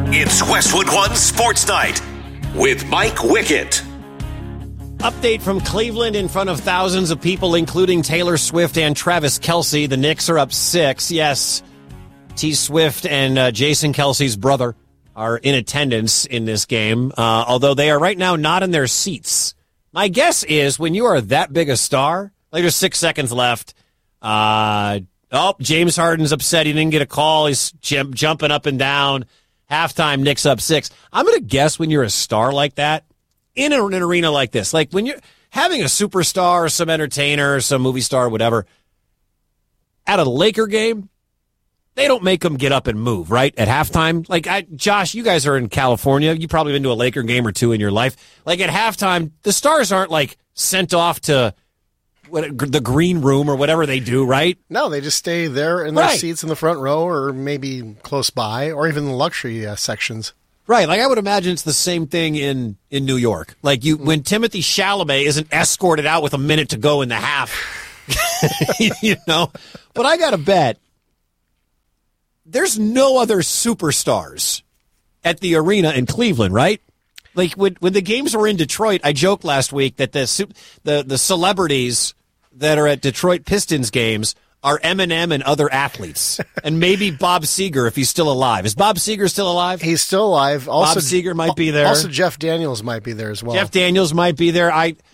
It's Westwood One Sports Night with Mike Wickett. Update from Cleveland in front of thousands of people, including Taylor Swift and Travis Kelce. The Knicks are up 6. Yes, T. Swift and Jason Kelce's brother are in attendance in this game, although they are right now not in their seats. My guess is when you are that big a star, like there's 6 seconds left. James Harden's upset. He didn't get a call. He's jumping up and down. Halftime, Knicks up 6. I'm going to guess when you're a star like that, in an arena like this, like when you're having a superstar, some entertainer, some movie star, whatever, at a Laker game, they don't make them get up and move, right, at halftime. Like, Josh, you guys are in California. You've probably been to a Laker game or two in your life. Like, at halftime, the stars aren't, like, sent off to the green room or whatever they do, right? No, they just stay there in their seats in the front row or maybe close by or even the luxury sections. Right, like I would imagine it's the same thing in New York. Like when Timothée Chalamet isn't escorted out with a minute to go in the half, you know? But I got to bet there's no other superstars at the arena in Cleveland, right? Like when the games were in Detroit, I joked last week that the celebrities that are at Detroit Pistons games are Eminem and other athletes, and maybe Bob Seger if he's still alive. Is Bob Seger still alive? He's still alive. Also, Bob Seger might be there. Also, Jeff Daniels might be there as well. Jeff Daniels might be there.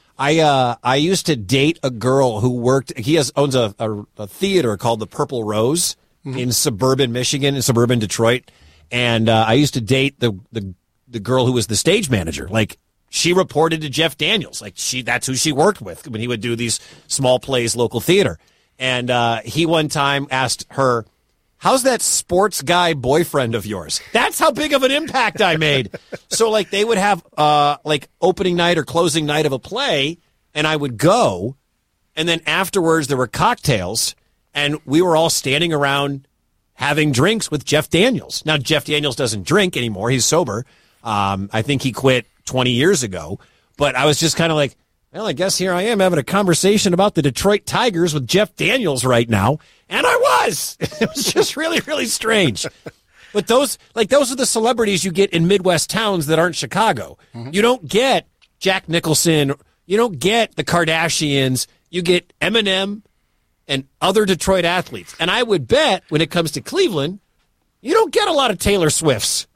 I used to date a girl who worked. He owns a theater called the Purple Rose in suburban Michigan, in suburban Detroit, and I used to date the girl who was the stage manager. Like, she reported to Jeff Daniels. Like, that's who she worked with when he would do these small plays, local theater. And he one time asked her, how's that sports guy boyfriend of yours? That's how big of an impact I made. So, like, they would have, like, opening night or closing night of a play, and I would go, and then afterwards there were cocktails, and we were all standing around having drinks with Jeff Daniels. Now, Jeff Daniels doesn't drink anymore. He's sober. I think he quit 20 years ago. But I was just kind of like, well, I guess here I am having a conversation about the Detroit Tigers with Jeff Daniels right now. And I was. It was just really, really strange. But those are the celebrities you get in Midwest towns that aren't Chicago. Mm-hmm. You don't get Jack Nicholson. You don't get the Kardashians. You get Eminem and other Detroit athletes. And I would bet when it comes to Cleveland, you don't get a lot of Taylor Swifts.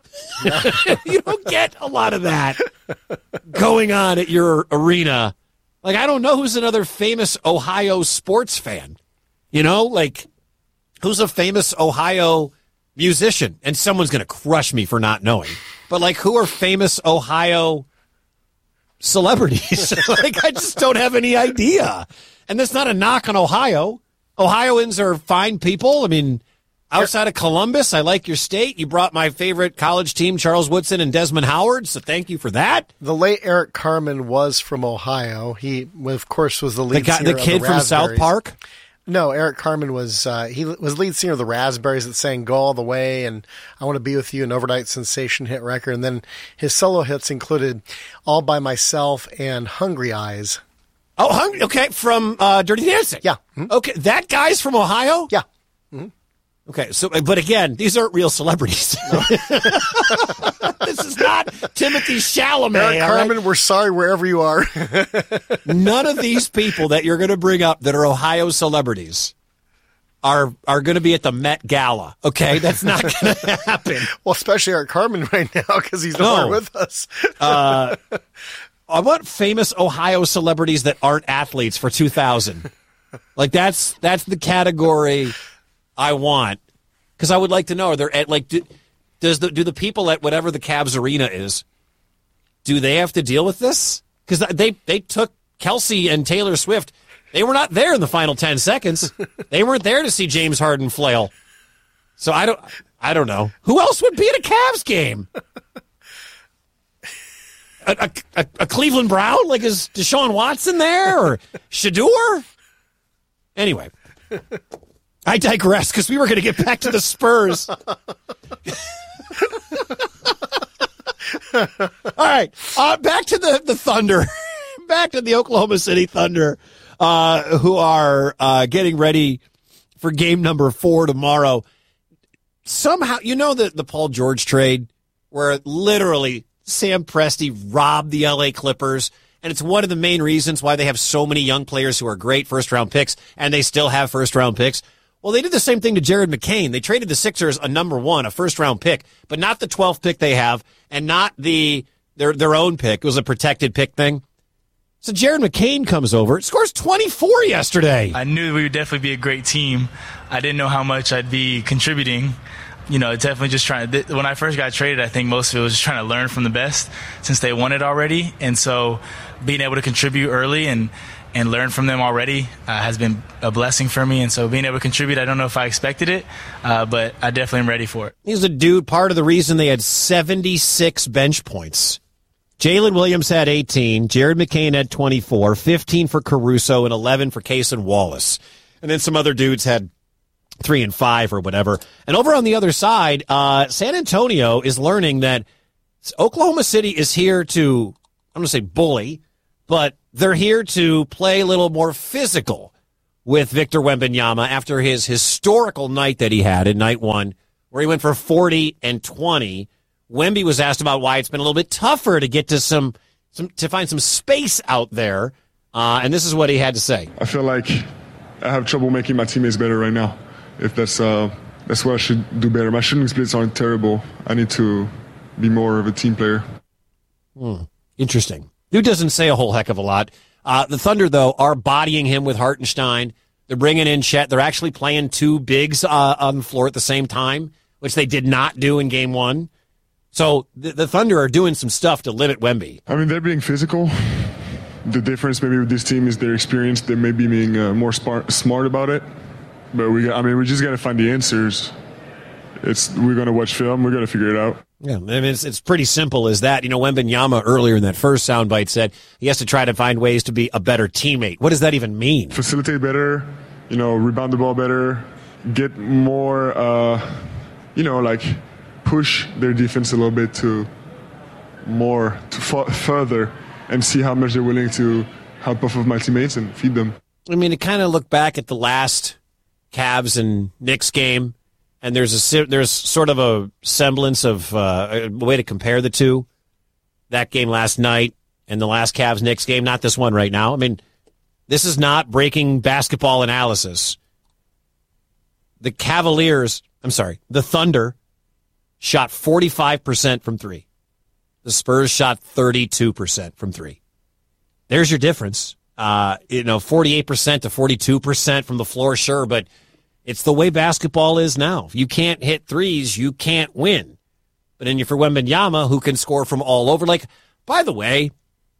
You don't get a lot of that going on at your arena. Like, I don't know who's another famous Ohio sports fan. You know, like, who's a famous Ohio musician? And someone's going to crush me for not knowing. But, like, who are famous Ohio celebrities? Like, I just don't have any idea. And that's not a knock on Ohio. Ohioans are fine people. I mean, outside of Columbus, I like your state. You brought my favorite college team, Charles Woodson and Desmond Howard, so thank you for that. The late Eric Carmen was from Ohio. He, of course, was the lead singer of the kid from South Park? No, Eric Carmen was he was lead singer of the Raspberries that sang Go All the Way and I Want to Be With You, an overnight sensation hit record. And then his solo hits included All By Myself and Hungry Eyes. Oh, okay, from Dirty Dancing. Yeah. Mm-hmm. Okay, that guy's from Ohio? Yeah. Mm-hmm. Okay, so, but again, these aren't real celebrities. No. This is not Timothée Chalamet. Eric Carmen, right? We're sorry wherever you are. None of these people that you're going to bring up that are Ohio celebrities are going to be at the Met Gala. Okay, that's not going to happen. Well, especially Eric Carmen right now because he's no longer with us. I want famous Ohio celebrities that aren't athletes for 2000. Like that's the category I want, because I would like to know, are there like do the people at whatever the Cavs arena is, do they have to deal with this? Because they took Kelce and Taylor Swift. They were not there in the final 10 seconds. They weren't there to see James Harden flail. So I don't know who else would be at a Cavs game. A Cleveland Brown, like, is Deshaun Watson there or Shedeur? Anyway. I digress because we were going to get back to the Spurs. All right, back to the Thunder. Back to the Oklahoma City Thunder, who are getting ready for game number 4 tomorrow. Somehow, you know that the Paul George trade where literally Sam Presti robbed the LA Clippers, and it's one of the main reasons why they have so many young players who are great first-round picks, and they still have first-round picks. Well, they did the same thing to Jared McCain. They traded the Sixers a number 1, a first-round pick, but not the 12th pick they have, and not their own pick. It was a protected pick thing. So Jared McCain comes over, scores 24 yesterday. I knew we would definitely be a great team. I didn't know how much I'd be contributing. Definitely just trying. When I first got traded, I think most of it was just trying to learn from the best since they won it already. And so being able to contribute early and learn from them already has been a blessing for me. And so being able to contribute, I don't know if I expected it, but I definitely am ready for it. He's a dude, part of the reason they had 76 bench points. Jalen Williams had 18, Jared McCain had 24, 15 for Caruso, and 11 for Cason Wallace. And then some other dudes had 3 and 5 or whatever. And over on the other side, San Antonio is learning that Oklahoma City is here to, I'm going to say bully, but they're here to play a little more physical with Victor Wembanyama after his historical night that he had in night 1, where he went for 40 and 20. Wemby was asked about why it's been a little bit tougher to get to to find some space out there, and this is what he had to say. I feel like I have trouble making my teammates better right now. If that's what I should do better. My shooting splits aren't terrible. I need to be more of a team player. Interesting. Dude doesn't say a whole heck of a lot. The Thunder, though, are bodying him with Hartenstein. They're bringing in Chet. They're actually playing 2 bigs on the floor at the same time, which they did not do in Game 1. So the Thunder are doing some stuff to limit Wemby. I mean, they're being physical. The difference maybe with this team is their experience. They may be being more smart about it. But we just got to find the answers. We're going to watch film. We're going to figure it out. Yeah, I mean, it's pretty simple as that. Wembanyama earlier in that first soundbite said he has to try to find ways to be a better teammate. What does that even mean? Facilitate better, rebound the ball better, get more, push their defense a little bit further and see how much they're willing to help off of my teammates and feed them. I mean, to kind of look back at the last Cavs and Knicks game, and there's sort of a semblance of a way to compare the two. That game last night and the last Cavs-Knicks game, not this one right now. I mean, this is not breaking basketball analysis. The Thunder shot 45% from 3. The Spurs shot 32% from 3. There's your difference. 48% to 42% from the floor, sure, but it's the way basketball is now. If you can't hit threes, you can't win. But then you're for Wembanyama, who can score from all over. By the way,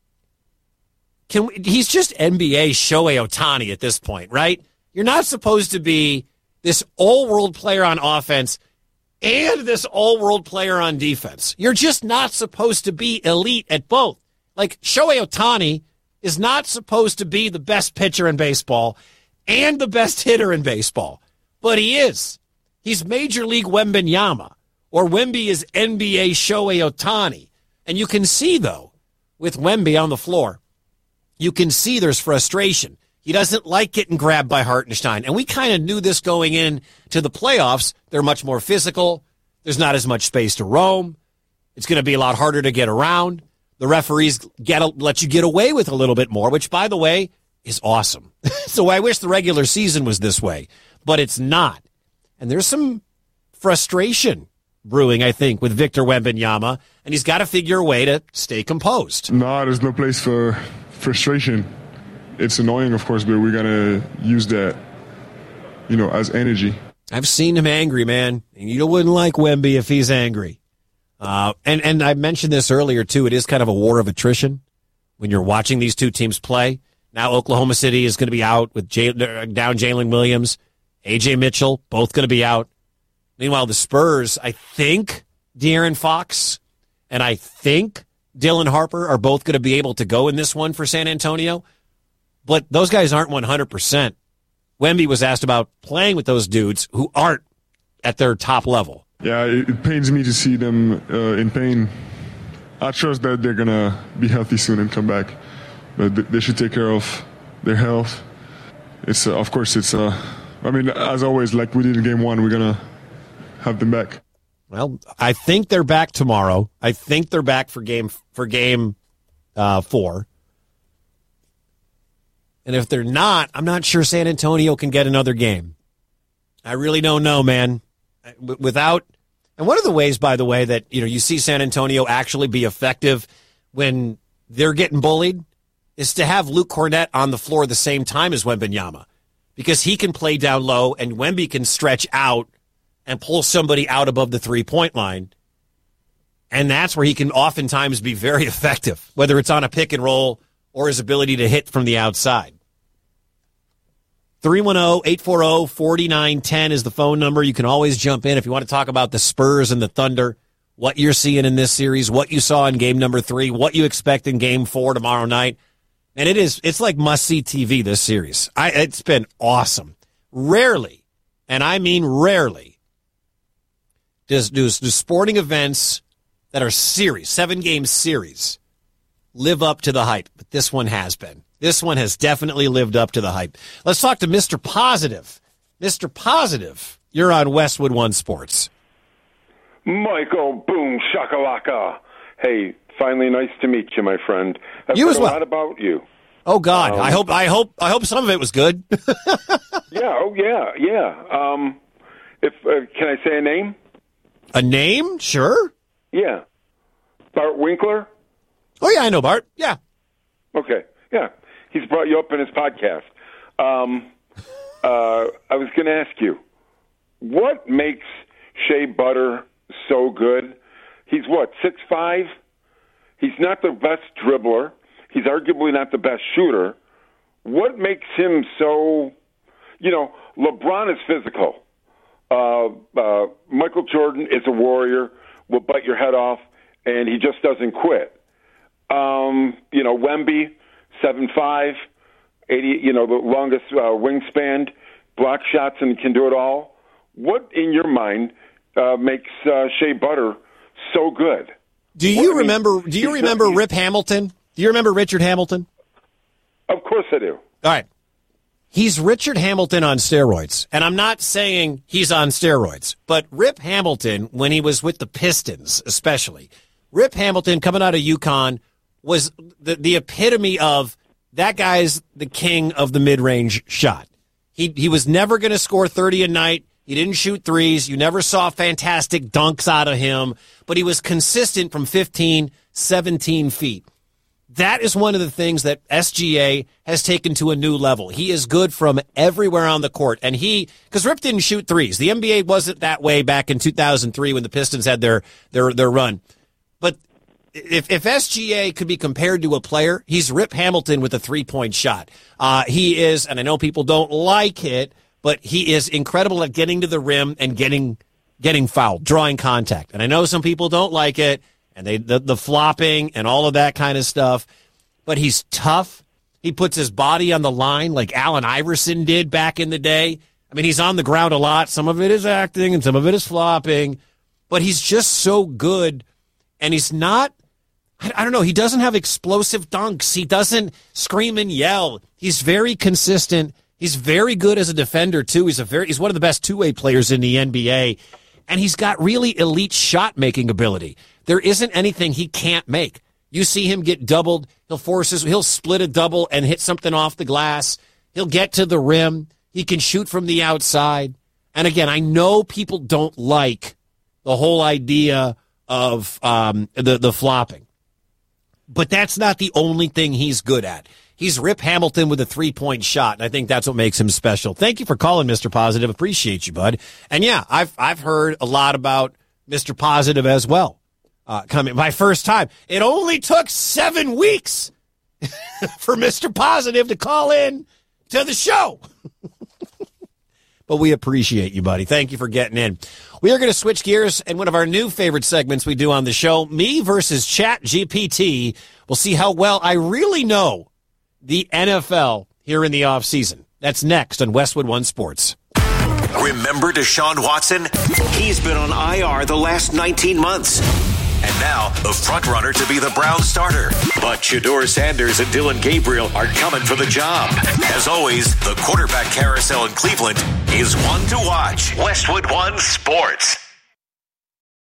he's just NBA Shohei Ohtani at this point, right? You're not supposed to be this all-world player on offense and this all-world player on defense. You're just not supposed to be elite at both. Shohei Ohtani is not supposed to be the best pitcher in baseball and the best hitter in baseball. But he is. He's Major League Wembanyama, or Wemby is NBA Shohei Ohtani. And you can see, though, with Wemby on the floor, you can see there's frustration. He doesn't like getting grabbed by Hartenstein. And we kind of knew this going into the playoffs. They're much more physical. There's not as much space to roam. It's going to be a lot harder to get around. The referees let you get away with a little bit more, which, by the way, is awesome. So I wish the regular season was this way, but it's not. And there's some frustration brewing, I think, with Victor Wembanyama, and he's got to figure a way to stay composed. No, there's no place for frustration. It's annoying, of course, but we're going to use that, as energy. I've seen him angry, man. And you wouldn't like Wemby if he's angry. And I mentioned this earlier, too. It is kind of a war of attrition when you're watching these two teams play. Now Oklahoma City is going to be out with down Jalen Williams, A.J. Mitchell, both going to be out. Meanwhile, the Spurs, I think De'Aaron Fox and I think Dylan Harper are both going to be able to go in this one for San Antonio. But those guys aren't 100%. Wemby was asked about playing with those dudes who aren't at their top level. Yeah, it pains me to see them in pain. I trust that they're going to be healthy soon and come back. But they should take care of their health. As always, like we did in Game 1, we're going to have them back. Well, I think they're back tomorrow. I think they're back for game 4. And if they're not, I'm not sure San Antonio can get another game. I really don't know, man. Without, and one of the ways, by the way, that you see San Antonio actually be effective when they're getting bullied is to have Luke Cornett on the floor at the same time as Wembanyama, because he can play down low and Wemby can stretch out and pull somebody out above the 3-point line. And that's where he can oftentimes be very effective, whether it's on a pick and roll or his ability to hit from the outside. 310-840-4910 is the phone number. You can always jump in if you want to talk about the Spurs and the Thunder, what you're seeing in this series, what you saw in game number 3, what you expect in game 4 tomorrow night. And it's like must-see TV, this series. It's been awesome. Rarely, and I mean rarely, do sporting events that are series, 7-game series, live up to the hype. But this one has been. This one has definitely lived up to the hype. Let's talk to Mr. Positive. Mr. Positive, you're on Westwood One Sports. Michael, boom, shakalaka. Hey, finally nice to meet you, my friend. I've you heard as well. A lot about you. Oh God, I hope some of it was good. Yeah. Can I say a name? A name? Sure. Yeah. Bart Winkler? Oh yeah, I know Bart. Yeah. Okay. Yeah. He's brought you up in his podcast. I was going to ask you, what makes Shea Butter so good? He's 6'5"? He's not the best dribbler. He's arguably not the best shooter. What makes him so, LeBron is physical. Michael Jordan is a warrior, will bite your head off, and he just doesn't quit. Wemby, 7'5", 80, the longest wingspan, block shots, and can do it all. What, in your mind, makes Shea Butter so good? Do you remember Rip Hamilton? Do you remember Richard Hamilton? Of course I do. All right. He's Richard Hamilton on steroids. And I'm not saying he's on steroids, but Rip Hamilton, when he was with the Pistons especially, Rip Hamilton coming out of UConn was the epitome of that guy's the king of the mid-range shot. He was never going to score 30 a night. He didn't shoot threes. You never saw fantastic dunks out of him, but he was consistent from 15, 17 feet. That is one of the things that SGA has taken to a new level. He is good from everywhere on the court. And because Rip didn't shoot threes. The NBA wasn't that way back in 2003 when the Pistons had their run. But if SGA could be compared to a player, he's Rip Hamilton with a 3-point shot. He is, and I know people don't like it, but he is incredible at getting to the rim and getting fouled, drawing contact. And I know some people don't like it, and the flopping and all of that kind of stuff. But he's tough. He puts his body on the line like Allen Iverson did back in the day. I mean, he's on the ground a lot. Some of it is acting and some of it is flopping. But he's just so good. And he's not, I don't know, he doesn't have explosive dunks. He doesn't scream and yell. He's very consistent. He's very good as a defender, too. He's one of the best two-way players in the NBA. And he's got really elite shot-making ability. There isn't anything he can't make. You see him get doubled. He'll split a double and hit something off the glass. He'll get to the rim. He can shoot from the outside. And again, I know people don't like the whole idea of the flopping. But that's not the only thing he's good at. He's Rip Hamilton with a 3-point shot, and I think that's what makes him special. Thank you for calling, Mr. Positive. Appreciate you, bud. And yeah, I've heard a lot about Mr. Positive as well. Coming my first time. It only took 7 weeks for Mr. Positive to call in to the show. But we appreciate you, buddy. Thank you for getting in. We are going to switch gears, and one of our new favorite segments we do on the show, Me versus ChatGPT. We'll see how well I really know the NFL here in the offseason. That's next on Westwood One Sports. Remember Deshaun Watson? He's been on IR the last 19 months. And now, the front-runner to be the Browns starter. But Shedeur Sanders and Dillon Gabriel are coming for the job. As always, the quarterback carousel in Cleveland is one to watch. Westwood One Sports.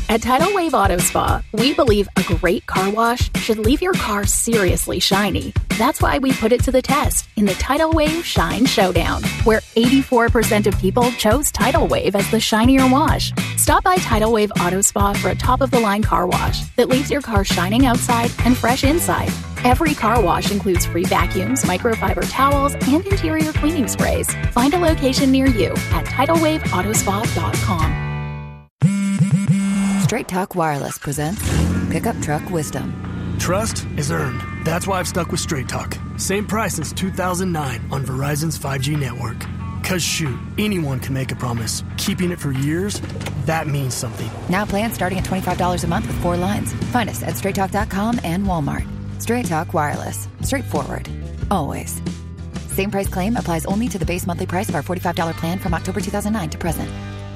At Tidal Wave Auto Spa, we believe a great car wash should leave your car seriously shiny. That's why we put it to the test in the Tidal Wave Shine Showdown, where 84% of people chose Tidal Wave as the shinier wash. Stop by Tidal Wave Auto Spa for a top-of-the-line car wash that leaves your car shining outside and fresh inside. Every car wash includes free vacuums, microfiber towels, and interior cleaning sprays. Find a location near you at TidalWaveAutospa.com. Straight Talk Wireless presents Pickup Truck Wisdom. Trust is earned. That's why I've stuck with Straight Talk. Same price since 2009 on Verizon's 5G network. Cause shoot, anyone can make a promise. Keeping it for years, that means something. Now plans starting at $25 a month with 4 lines. Find us at StraightTalk.com and Walmart. Straight Talk Wireless. Straightforward. Always. Same price claim applies only to the base monthly price of our $45 plan from October 2009 to present.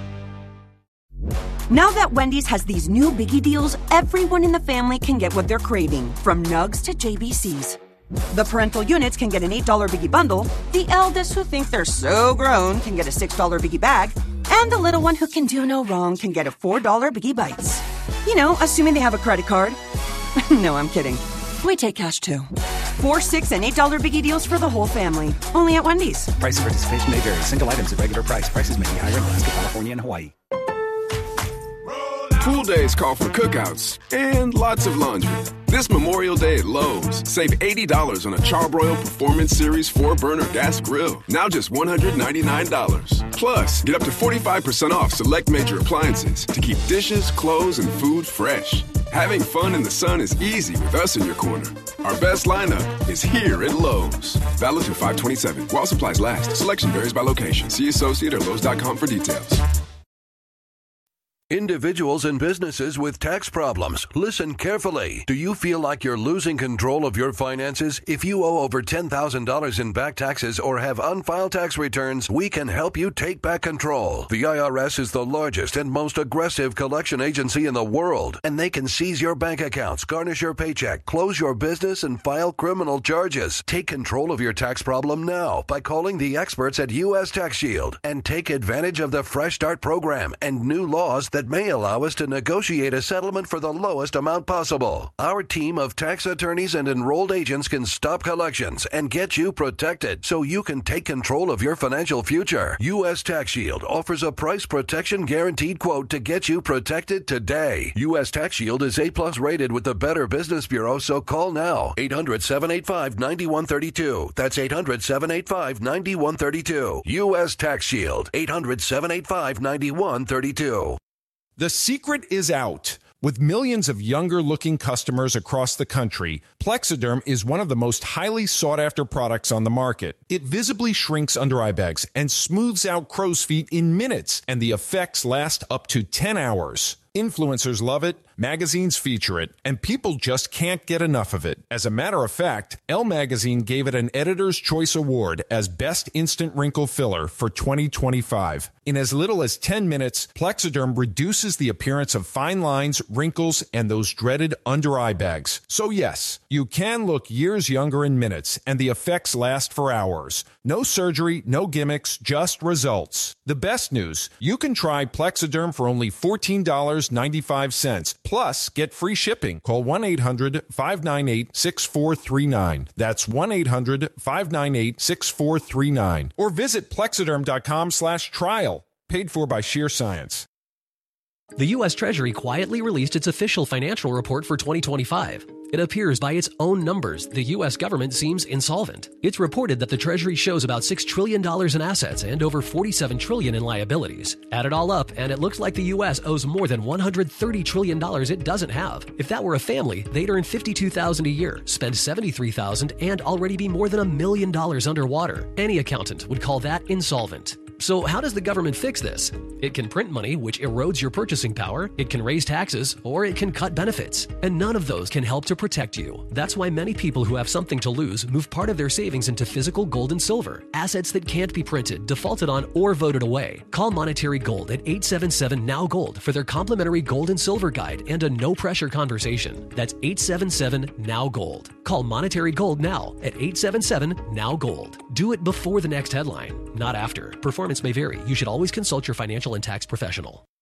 Now that Wendy's has these new biggie deals, everyone in the family can get what they're craving, from nugs to JBCs. The parental units can get an $8 biggie bundle, the eldest who think they're so grown can get a $6 biggie bag, and the little one who can do no wrong can get a $4 biggie bites. You know, assuming they have a credit card. No, I'm kidding. We take cash too. $4, $6, and $8 biggie deals for the whole family. Only at Wendy's. Price and participation may vary. Single items at regular price. Prices may be higher in Alaska, California, and Hawaii. Pool days call for cookouts and lots of laundry. This Memorial Day at Lowe's, save $80 on a Charbroil Performance Series 4-burner gas grill. Now just $199. Plus, get up to 45% off select major appliances to keep dishes, clothes, and food fresh. Having fun in the sun is easy with us in your corner. Our best lineup is here at Lowe's. Valid through 5/27. While supplies last. Selection varies by location. See associate or Lowe's.com for details. Individuals and businesses with tax problems, listen carefully. Do you feel like you're losing control of your finances? If you owe over $10,000 in back taxes or have unfiled tax returns, we can help you take back control. The IRS is the largest and most aggressive collection agency in the world, and they can seize your bank accounts, garnish your paycheck, close your business, and file criminal charges. Take control of your tax problem now by calling the experts at U.S. Tax Shield and take advantage of the Fresh Start program and new laws that may allow us to negotiate a settlement for the lowest amount possible. Our team of tax attorneys and enrolled agents can stop collections and get you protected so you can take control of your financial future. U.S. Tax Shield offers a price protection guaranteed quote to get you protected today. U.S. Tax Shield is A+ rated with the Better Business Bureau, so call now. 800-785-9132. That's 800-785-9132. U.S. Tax Shield. 800-785-9132. The secret is out. With millions of younger-looking customers across the country, Plexiderm is one of the most highly sought-after products on the market. It visibly shrinks under-eye bags and smooths out crow's feet in minutes, and the effects last up to 10 hours. Influencers love it, magazines feature it, and people just can't get enough of it. As a matter of fact, Elle Magazine gave it an Editor's Choice Award as Best Instant Wrinkle Filler for 2025. In as little as 10 minutes, Plexiderm reduces the appearance of fine lines, wrinkles, and those dreaded under-eye bags. So yes, you can look years younger in minutes, and the effects last for hours. No surgery, no gimmicks, just results. The best news, you can try Plexiderm for only $14.95. Plus, get free shipping. Call 1-800-598-6439. That's 1-800-598-6439. Or visit Plexiderm.com/trial. Paid for by Sheer Science. The U.S. Treasury quietly released its official financial report for 2025. It appears by its own numbers, the U.S. government seems insolvent. It's reported that the Treasury shows about $6 trillion in assets and over $47 trillion in liabilities. Add it all up, and it looks like the U.S. owes more than $130 trillion it doesn't have. If that were a family, they'd earn $52,000 a year, spend $73,000, and already be more than $1 million underwater. Any accountant would call that insolvent. So how does the government fix this? It can print money, which erodes your purchasing power, it can raise taxes, or it can cut benefits. And none of those can help to protect you. That's why many people who have something to lose move part of their savings into physical gold and silver, assets that can't be printed, defaulted on, or voted away. Call Monetary Gold at 877-NOW-GOLD for their complimentary gold and silver guide and a no-pressure conversation. That's 877-NOW-GOLD. Call Monetary Gold now at 877-NOW-GOLD. Do it before the next headline, not after. Performance may vary. You should always consult your financial and tax professional.